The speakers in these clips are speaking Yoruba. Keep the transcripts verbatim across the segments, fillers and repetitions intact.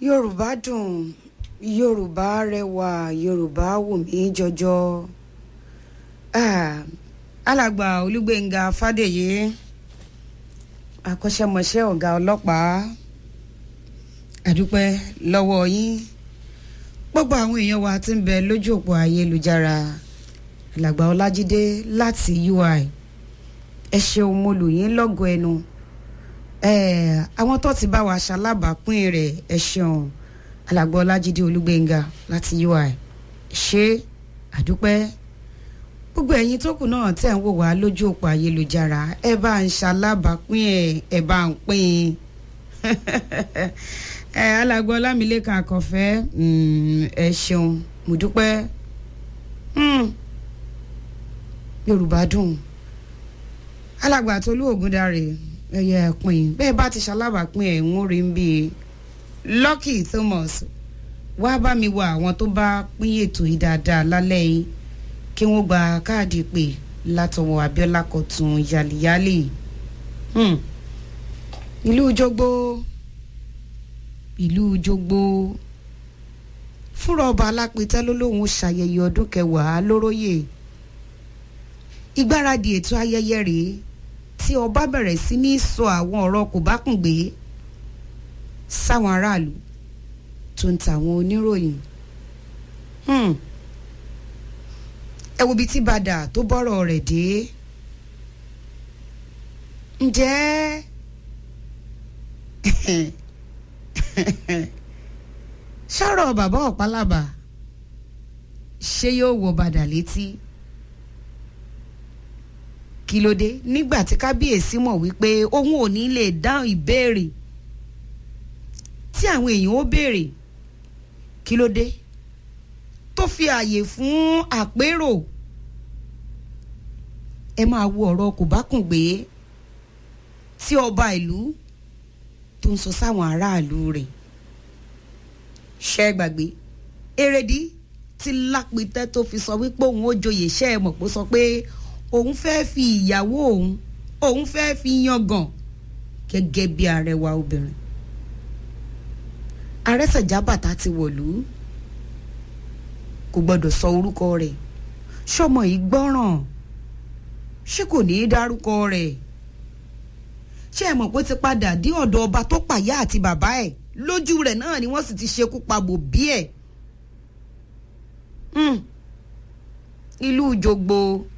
Yorùbá dùn, Yorùbá rẹwà, Yorùbá wù mí jọjọ. Ah, alàgbà Olúgbénga Fádèyí, akọ́ṣẹ́mọṣẹ́ ọ̀gá ọlọ́pàá, àdúpẹ́ lọ́wọ́ yín. Gbogbo àwọn èèyàn wa tí ń bẹ lójú òpó ayélujára, alàgbà Ọlájídé láti U I, ẹ ṣeun mo lù yín lọ́gọ̀ ẹnu. Eh, àwọn tó ti bá wa ṣalábàápín rẹ̀ ẹ ṣeun, alàgbà Ọlájídé Olúgbénga láti U I, ṣe àdúpẹ́. Gbogbo ẹ̀yin tó kù náà tẹ̀ ń wò wá lójú òpó ayélujára, ẹ bá ń ṣalábàápín ẹ̀ ẹ bá ń pín ẹ alàgbà Ọlámilékan Àkànfẹ́, ẹ ṣeun mo dúpẹ́. Yorùbá dùn, alàgbà Tolú Ògúndáre ẹyẹ ẹpin bẹ́ẹ̀ bá ti ṣalábàápín ẹ̀ ń rí bí Lucky Thomas wá bá mi wá àwọn tó bá pín ètò yìí dáadáa lálẹ́ yìí kí wọ́n gba káàdì pè látọwọ́ Abíọ́lá Kọ̀tún yàlíyàlí. Hmm. ìlú Jogbo ìlú Jogbo fúnra ọba Alápẹ̀tẹ̀ ló lóun ṣayẹyẹ ọdún kẹwàá lóróyè. Ìgbáradì ètò ayẹyẹ rèé tí ọba bẹ̀rẹ̀ sí ní sọ àwọn ọ̀rọ̀ kò bá kùn gbé sáwọn aráàlú tó ń tàwọn oníròyìn. Hmm. ẹ wo bí tí bàdà tó bọ́rọ̀ rẹ̀ dé. Ǹjẹ́ sọ̀rọ̀ bàbá Ọ̀pálábà ṣé yóò wọ bàdà létí? Kí ló dé nígbà tí kábíyèsí mọ̀ wípé òun ò ní lè dáhùn ìbéèrè tí àwọn èèyàn ó béèrè? Kí ló dé tó fi àyè fún àpérò? Ẹ máa wo ọ̀rọ̀ kò bá kùn gbé tí ọba ìlú tó ń sọ sáwọn aráàlú rẹ̀. Ṣé gbàgbé èrèdí tí Lápẹ̀tẹ̀ tó fi sọ wípé òun ó joyè? Ṣé ẹ mọ̀ pé ó sọ pé òun fẹ́ fi ìyàwó òun òun fẹ́ fi yangàn gẹ́gẹ́ bí arẹwà obìnrin. Arẹ́sẹ̀jábàtà ti wọ̀lú, kò gbọ́dọ̀ sọ orúkọ rẹ̀. Ṣọmọ yìí gbọ́ràn, ṣé kò ní í dárúkọ rẹ̀? Ṣé ẹ mọ̀ pé ti padà dé ọ̀dọ̀ ọba tó pàyà àti bàbá ẹ̀ lójú rẹ̀ náà ni wọ́n sì ti ṣekú pa bòbí ẹ̀. ìlú Jogbo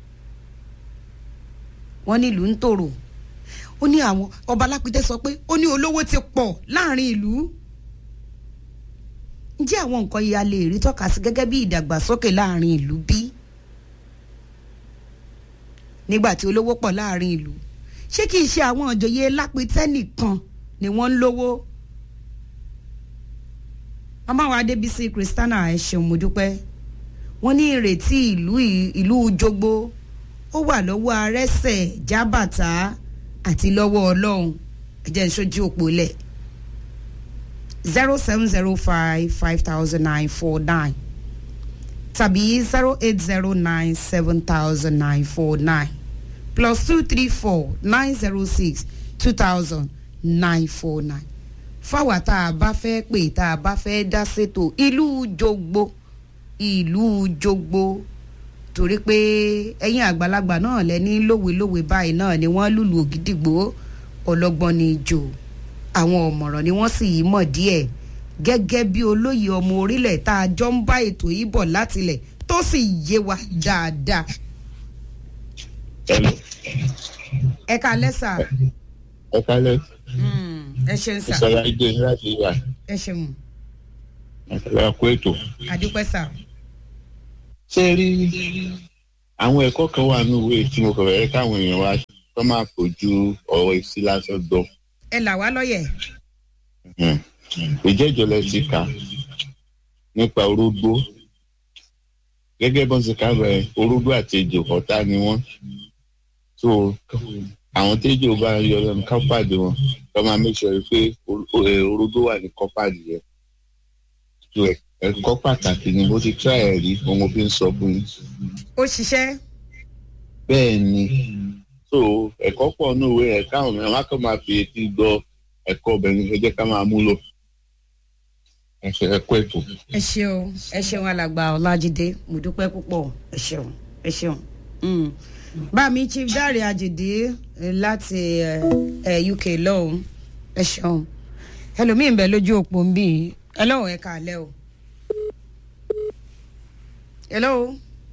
wọ́n ní ìlú ń tòrò. Ó ní àwọn ọba Lápẹ̀tẹ̀ sọ pé ó ní olówó ti pọ̀ láàrin ìlú. Ǹjẹ́ àwọn nǹkan yìí a lè rí tọ́ka sí gẹ́gẹ́ bí ìdàgbàsókè láàrin ìlú bí? Nígbà tí olówó pọ̀ láàrin ìlú, ṣé kìí ṣe àwọn ìjòyè Lápẹ̀tẹ̀ nìkan ni wọ́n ń lówó? Màmá wa Adébísí Christiana ẹ ṣeun mo dúpẹ́. Wọ́n ní ìrètí ìlú ìlú Jogbo ó wà lọ́wọ́ Arẹ́sẹ̀jábàtà àti lọ́wọ́ Ọlọ́run. Ẹ jẹ́ n ṣojú òpó lẹ̀ zero seven zero five five thousand nine four nine tàbí zero eight zero nine seven thousand nine four nine plus two three four nine zero six two thousand nine four nine. Fáwa tá a bá fẹ́ pè tá a bá fẹ́ dá sétò ìlú Jogbo ìlú Jogbo torí pé ẹ̀yin àgbàlagbà náà lẹ́ni lówelówe báyìí náà ni wọ́n lùlù ògìdìgbò, ọlọ́gbọ́n ni ìjò, àwọn ọ̀mọ̀ràn ni wọ́n sì yí mọ̀ díẹ̀ gẹ́gẹ́ bí olóyè ọmọ orílẹ̀ tá a jọ ń bá ètò yìí bọ̀ látilẹ̀ tó sì yé wa dáadáa. Ẹ kálẹ́ sà. Ẹ kálẹ́. Ẹ ṣeun sà. Ìsọ̀rọ̀ ìdè láti wà. Ẹ ṣeun. Àtàlà kó ètò. Àdúpẹ́ sà. Ṣé rí àwọn ẹ̀kọ́ kan wà ní ìwé tí mo kọ̀ fẹ́ káwọn èèyàn wá tó máa fojú ọ̀rọ̀ ìsí lásán gbọ́. Ẹ là wá lọ́yẹ̀. Ìjẹ́jọ́ lẹ ti kà nípa orógbó. Gẹ́gẹ́ bọ́n ti ká bẹ̀ orógbó àti ejò ọ̀tá ni wọ́n. So àwọn téjò bá yọ lẹ́nu kápáàdì wọn lọ́ máa make sure pé orógbó wà ní kọ́páàdì yẹn. So ẹ̀kọ́ pàtàkì ni mo ti try ẹ̀ rí ohun fi ń sọ fún yín. Ó ṣiṣẹ́. Bẹ́ẹ̀ ni so ẹ̀kọ́ pọ̀ ní òwe rẹ̀ káwọn mìíràn wá kọ́ máa fi etí gbọ́ ẹ̀kọ́ ọbẹ̀ ní ẹjẹ́ ká máa múlò. ẹ ṣe ẹ kó ètò. ẹ ṣeun ẹ ṣeun alàgbà ọlájídé mo dúpẹ́ púpọ̀ ẹ ṣeun ẹ ṣeun. bámi chief dáre àjèdè láti U K lọ́hùn ẹ ṣeun ẹlòmíì ń bẹ lójú òpó ń bì í hello ẹ káalẹ́ o. hello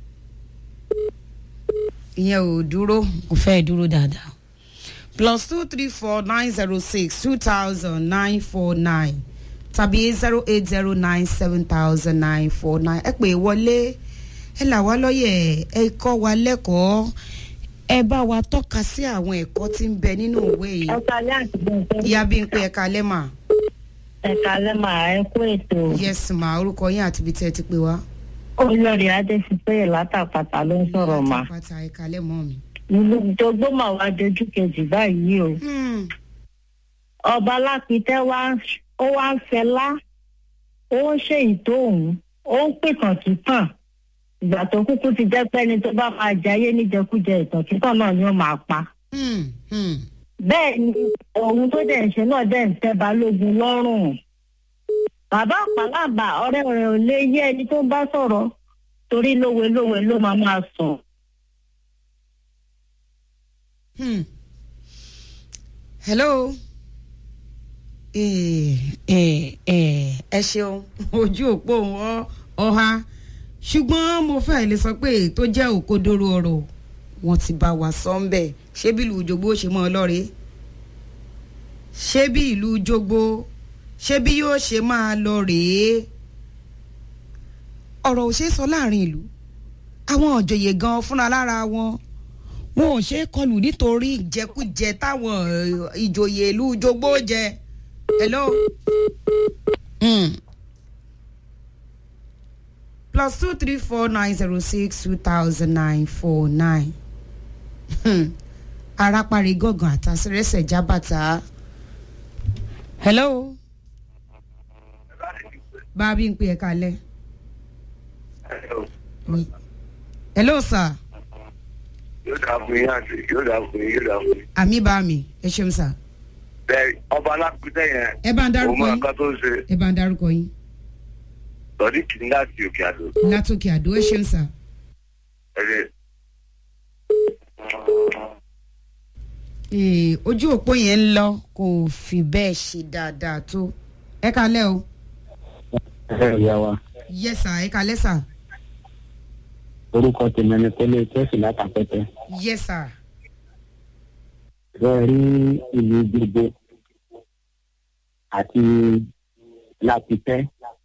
ìyẹn ò dúró kò fẹ́ dúró dáadáa plus two three four nine zero six two thousand nine four nine tàbí zero eight zero nine seven thousand nine four nine ẹ pè wọlé ẹ là wá lọ́yẹ̀ ẹ kọ́ wa lẹ́kọ̀ọ́ ẹ bá wa tọ́ka sí àwọn ẹ̀kọ́ tí ń bẹ nínú ìwé yìí. ẹ kalẹ́ àti bẹ́ẹ̀. ìyá bí n pé ẹ kalẹ́ mà. ẹ kalẹ́ mà ẹ kú ètò. yes ma orúkọ yín àti ibi tí ẹ ti pè wá. olórí adésípẹ́ látàpàtà ló ń sọ̀rọ̀ mà. látàpàtà ẹ kalẹ́ mọ́ mi. ìlú ìjọgbó mà wá dojú kejì báyìí o. ọba lápítẹ́ wá ó wá ń fẹlá ó ń ṣe ìtòhùn ó ń pìtàn títàn ìgbà tó kúkú ti jẹ́ pé ẹni tó bá máa jayé níjẹkújẹ ìtàn títàn náà ni ó máa pa. bẹ́ẹ̀ ni ohun tó dẹ̀ ń ṣe náà dẹ̀ ń tẹ́ balógun lọ́rùn. bàbá àpàlàbà ọ̀rẹ́ rẹ̀ ò lè yé ẹni tó bá sọ̀rọ̀ torí lówe lówe ló máa máa sọ. hello ẹ ṣeun ojú òpó wọn ọha ṣùgbọ́n mo fẹ́ lè sọ pé tó jẹ́ òkodoro ọ̀rọ̀ wọn ti bá wa sọ ń bẹ̀ ṣé bí ìlú Òjògbó ṣe mọ́ ọ lọ́rẹ́ ṣé bí ìlú Òjògbó ṣé bí yóò ṣe máa lọ rèé ọ̀rọ̀ ò ṣe é sọ láàrin ìlú àwọn òjòyè gan fúnra lára wọn wọn ò ṣe é kọlù nítorí ìjẹkújẹ táwọn ìjòyè ìlú Òjògbó jẹ. hello. Mm. plus two three four nine zero six two thousand nine four nine. aráparí gọ̀gàn àtàsírẹ́sẹ̀ jábàtà. hello. bábí ń pè é kalẹ̀. hello. Oui. hello sir. yóò dà fún yín àti yóò dà fún yín yóò dà fún yín. àmì bá mi ẹ ṣeun sir. bẹ́ẹ̀ ọba alápítẹ́ yẹn. ẹ bá ń dárúkọ òun yín máa ká tó ń ṣe. ẹ bá ń dárúkọ yín. lọ́dí kìíní láti òkè àdó. látòkè àdó ẹ ṣeun sir. ẹ̀rẹ́. Ee, ojú òpó yẹn ń lọ kò fi bẹ́ẹ̀ ṣe dáadáa tó ẹ kalẹ́ o. ẹ ìyá wa. yes sir ẹ kalẹ́ sir. orúkọ tèmi ni kọ́lé tẹ́sí látàpẹ́tẹ́. yes sir. bẹ́ẹ̀ rí ìlú gbogbo àti lápítẹ́.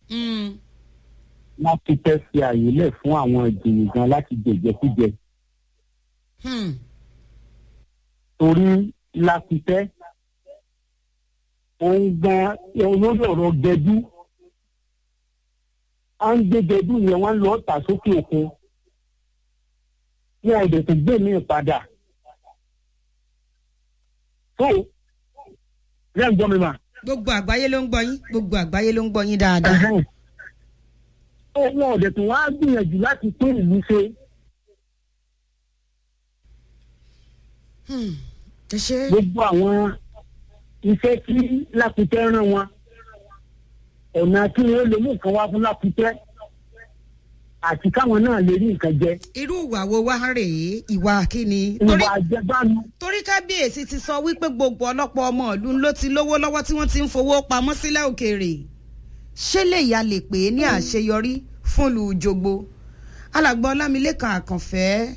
lápítẹ́ fi àyè lẹ̀ fún àwọn ìjòyè gan láti jẹjẹkújẹ. torí lápítẹ́ ó ń gbọ́n olórí ọ̀rọ̀ gẹdú à ń gbé gẹdú yẹn wọ́n lọ tà sókè òkun wọn ò dẹ̀ tó gbé mi padà. tó rẹ̀ ń gbọ́ mi mà. gbogbo àgbáyé ló ń gbọ́ yín gbogbo àgbáyé ló ń gbọ́ yín dáadáa. tó wọn ò dẹ̀ tó wá gbìyànjú láti tún ìlú ṣe. ẹ ṣe. gbogbo àwọn iṣẹ́ tí lápútẹ́ rán wọn ọ̀nà kí wọ́n lè mú nǹkan wá fún lápútẹ́ àti káwọn náà lè rí nǹkan jẹ. irú ìwà wo wá rèé ìwà kíni. ìwà àjẹbánu. torí kábíyèsí ti sọ wípé gbogbo ọlọ́pọ̀ ọmọ ìlú ló ti lówó lọ́wọ́ tí wọ́n ti ń fowó pamọ́ sílẹ̀ òkèèrè. ṣé lè ya lè pè é ní àṣeyọrí fún ìlú Òjògbó. alàgbà Ọlámilékan Àkànfẹ́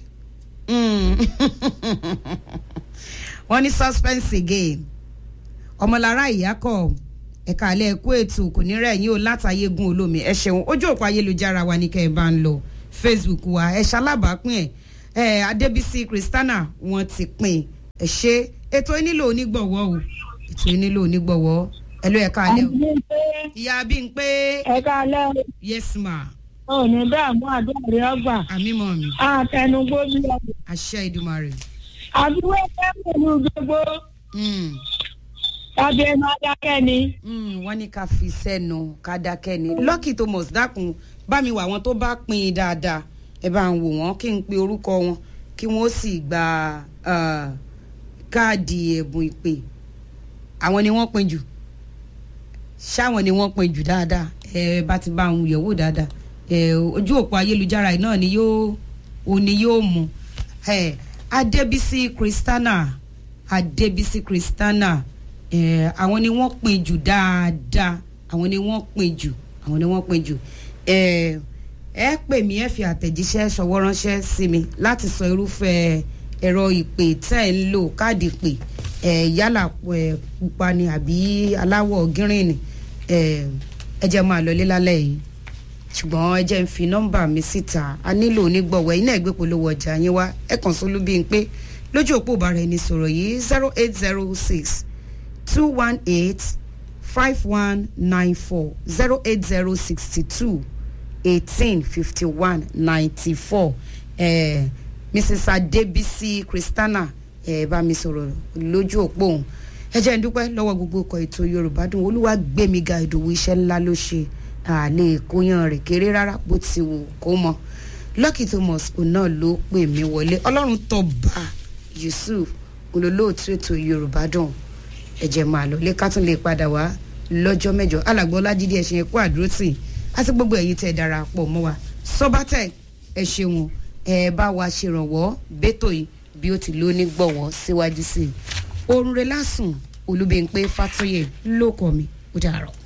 wọ́n ní suspense again ọmọlára ìyákọ̀ ẹ̀ka alẹ́ ẹ̀kú ètò kò ní rẹ̀ yín o látàyégún olómi ẹ ṣeun ojú òpó ayélujára wa ní kẹ́ ẹ bá ń lọ Facebook wa ẹ ṣalábàápín ẹ ẹ Adébísí Christiana wọ́n ti pín ẹ ṣe ètò ìnílò onígbọ̀wọ́ o ètò ìnílò onígbọ̀wọ́ ẹ ló ẹ̀ka alẹ́ o ìyá bí n pé ẹ̀ka alẹ́ o. yes ma. ò ní dààmú àdúrà rẹ ọgbà. àmì mọ̀ mi. àtẹnugbó bí ọgbà. àṣẹ Ìdùmarè. àdúrà ẹgbẹ́ pẹ̀lú gbogbo. tàbí ẹnu adákẹ́ ni. wọ́n ní ká fi sẹ́nu ká dákẹ́ ni. Lucky Thomas dákun bá mi wà wọn tó bá pín in dáadáa ẹ bá ń wò wọ́n kí n pe orúkọ wọn kí wọ́n sì gba káàdì ẹ̀bùn ìpè àwọn ni wọ́n pín jù ṣáwọn ni wọ́n pín jù dáadáa ẹ bá ti bá àwọn yẹ̀wò dáadáa ẹ ojú òpó ayélujára yìí náà ni yóò òní yóò mú ẹ Adébísí Christiana Adébísí Christiana ẹ àwọn ni wọ́n pín jù dáadáa àwọn ni wọ́n pín jù àwọn ni wọ́n pín jù ẹ ẹ pè mí ẹ fi àtẹ̀jíṣẹ́ ṣọwọ́ ránṣẹ́ sí mi láti sọ irúfẹ́ ẹ̀rọ ìpè tẹ́ ẹ̀ ń lò káàdì pè ẹ̀ yálà ẹ̀ pupa ni àbí aláwọ̀ gírínì ẹ̀ ẹ jẹ́ máa lọ lé lálẹ́ yìí ṣùgbọ́n ẹ jẹ́ ń fi nọ́mbà mi síta a nílò onígbọ̀wọ́ iná ẹ̀gbẹ́ polówó ọjà yín wá ẹ kàn sólú bí n pé lójú òpó ìbára ẹni sọ̀rọ̀ yìí zero eight zero six two one eight five one nine four zero eight zero sixty two eighteen fifty one ninety four ẹ̀ Missus Adébísí Christiana ẹ bá mi sọ̀rọ̀ lójú òpó òun ẹ jẹ́ ń dúpẹ́ lọ́wọ́ gbogbo ọkọ̀ ètò Yorùbá Dùn Olúwa gbémiga Ìdòwú iṣẹ́ ńlá ló ṣe àlè kóyan rẹ̀ kéré rárá bó ti wù kó mọ Lucky Thomas òun náà ló pè mí wọlé Ọlọ́run Tọ́ba Yusuf olólóòtú ètò Yorùbá Dùn ẹ jẹ́ máa lọ lé ká tún lè padà wá lọ́jọ́ mẹ́jọ alàgbọ́lá dídí ẹ̀ṣin ẹ̀kọ́ àdúrótì àti gbogbo ẹ̀yin tẹ̀ darapọ̀ mọ́ wa Sọ́bátẹ̀ ẹ ṣeun ẹ bá wa ṣèrànwọ́ bẹ́tò yìí bí ó ti lóní gbọ̀wọ́ síwájú sí i oorun rẹ̀ lásùn Olúbímpé Fátóyè ló kọ́ mi ó dàárọ̀.